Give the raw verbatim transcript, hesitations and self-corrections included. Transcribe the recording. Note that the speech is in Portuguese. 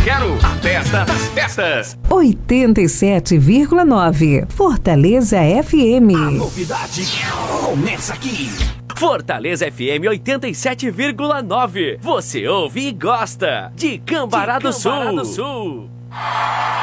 quero a festa das festas. oitenta e sete vírgula nove Fortaleza F M. A novidade começa aqui. Fortaleza F M oitenta e sete vírgula nove. Você ouve e gosta de Cambará do Sul.